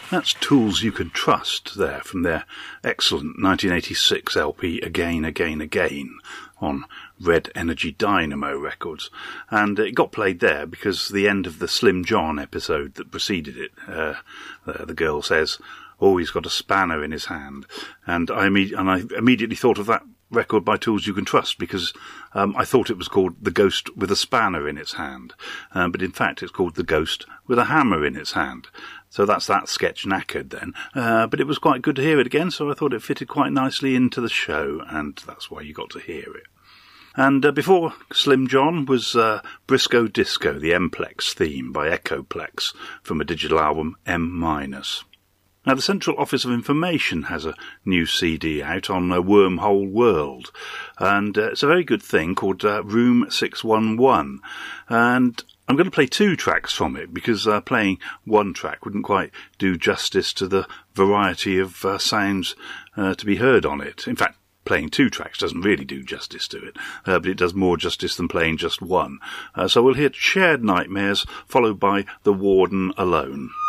That's Tools You Can Trust there from their excellent 1986 LP Again, Again, Again on Red Energy Dynamo Records. And it got played there because the end of the Slim John episode that preceded it, the girl says, "Oh, he's got a spanner in his hand." And I immediately thought of that record by Tools You Can Trust because I thought it was called The Ghost with a Spanner in Its Hand. But in fact, it's called The Ghost with a Hammer in Its Hand. So that's that sketch knackered then. But it was quite good to hear it again, so I thought it fitted quite nicely into the show, and that's why you got to hear it. And before Slim John was Briscoe Disco, the M-Plex theme by Echoplex from a digital album M-. Now, the Central Office of Information has a new CD out on Wormhole World, and it's a very good thing called Room 611, and I'm going to play 2 tracks from it because playing one track wouldn't quite do justice to the variety of sounds to be heard on it. In fact, playing 2 tracks doesn't really do justice to it, but it does more justice than playing just one. So we'll hear Shared Nightmares, followed by The Warden Alone.